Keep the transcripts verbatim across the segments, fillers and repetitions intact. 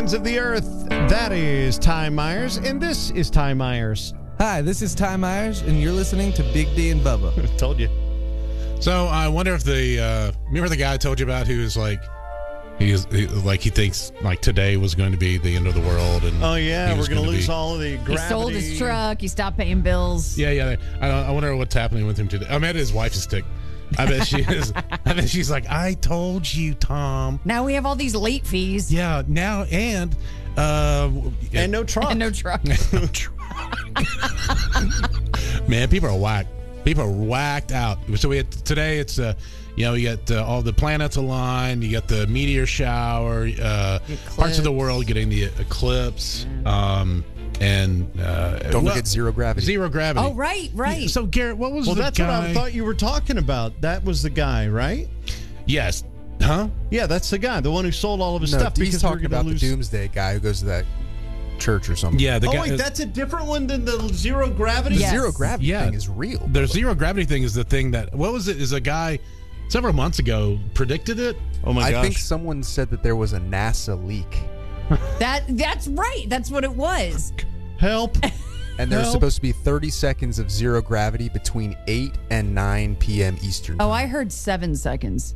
ends of the earth. That is Ty Myers, and this is Ty Myers. Hi, this is Ty Myers, and you're listening to Big D and Bubba. Told you. So I wonder if the uh, remember the guy I told you about who is like he's he, like he thinks like today was going to be the end of the world, and Oh yeah, he was we're gonna, gonna lose be- all of the gravity. He sold his truck. He stopped paying bills. Yeah, yeah. I don't, I wonder what's happening with him today. I bet his wife is sick. I bet she is. I bet she's like, I told you, Tom. Now we have all these late fees Yeah, now and uh, and no truck. and no truck. no truck. Man, people are whacked. People are whacked out. So we had, today it's uh, you know, you got uh, all the planets aligned. You got the meteor shower. Uh, parts of the world getting the eclipse. Um, and uh, Don't well, forget zero gravity. Zero gravity. Oh, right, right. So Garrett, what was Well, the that's guy? what I thought you were talking about. That was the guy, right? Yes. Huh? Yeah, that's the guy, the one who sold all of his No, stuff. he's because we were talking gonna about lose... the doomsday guy who goes to that church or something. Yeah. The Oh guy. wait, that's a different one than the zero gravity. The Yes. zero gravity Yeah. thing is real. The zero gravity thing is the thing that what was it? Is a guy several months ago predicted it? Oh my I gosh. think someone said that there was a NASA leak, that That's right. That's what it was. Help. and there was Help. supposed to be thirty seconds of zero gravity between eight and nine p.m. Eastern. Oh, time. I heard seven seconds.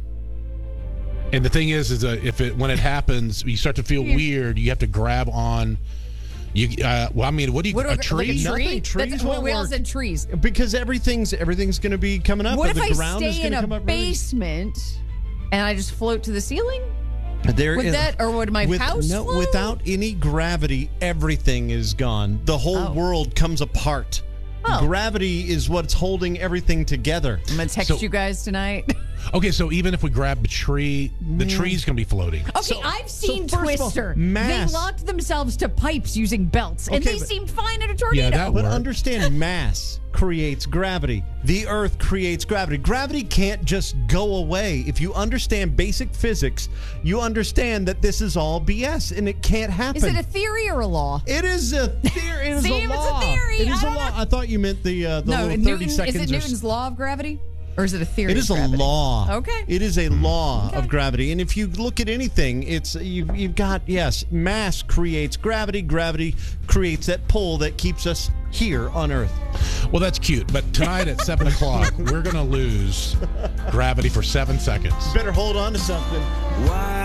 And the thing is, is uh, if it when it happens, you start to feel weird. You have to grab on. You uh, well, I mean, what do you What do a I- tree? like a Nothing. tree? Trees That's, won't we all work. said trees. Because everything's everything's going to be coming up. What and if the I ground is stay in gonna a come up really- basement and I just float to the ceiling? There Would is- that, or would my with, house no, float? without any gravity, everything is gone. The whole Oh. world comes apart. Oh. Gravity is what's holding everything together. I'm gonna text So- you guys tonight. Okay, so even if we grab a tree, the tree's gonna be floating. Okay, So- I've so seen first of all, Twister. mass- They locked themselves to pipes using belts, and Okay, they but- seemed fine in a tornado. Yeah, that But worked. understand, mass creates gravity. The Earth creates gravity. Gravity can't just go away. If you understand basic physics, you understand that this is all B S and it can't happen. Is it a theory or a law? It is a theory. It is See, a if it's a law. theory, It is I a don't law. know. I thought you meant the uh, the no, little thirty Newton, seconds. is it or Newton's s- law of gravity? Or is it a theory It of is a gravity? law. Okay. It is a law of gravity, and if you look at anything, it's you've, you've got yes, mass creates gravity. Gravity creates that pull that keeps us here on Earth. Well, that's cute. But tonight at seven o'clock, we're gonna lose gravity for seven seconds. Better hold on to something. Why